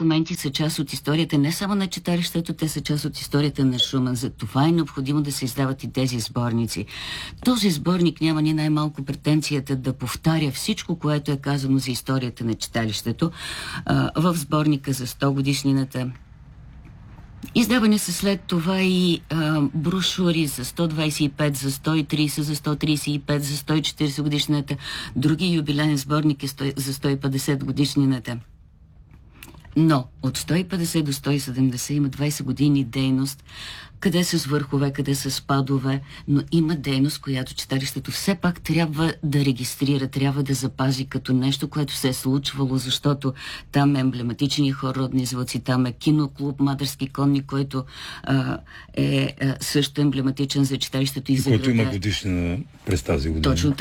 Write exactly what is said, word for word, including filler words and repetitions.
документи са част от историята не само на читалището, те са част от историята на Шумен. За това е необходимо да се издават и тези сборници. Този сборник няма ни най-малко претенцията да повтаря всичко, което е казано за историята на читалището. А, в сборника за сто годишнината издаване са след това и а, брошури за сто двадесет и пет, за сто и тридесет, за сто тридесет и пет, за сто и четиридесет годишнината. Други юбилейен сборник е сто, за сто и петдесет годишнината. Но от сто и петдесет до сто и седемдесет има двадесет години дейност, къде са с върхове, къде са с падове, но има дейност, която читалището все пак трябва да регистрира, трябва да запази като нещо, което се е случвало, защото там е емблематичният хор Родни звуци, там е киноклуб Мадарски конни, който а, е а, също емблематичен за читалището. И, и който има годишна през тази година. Точно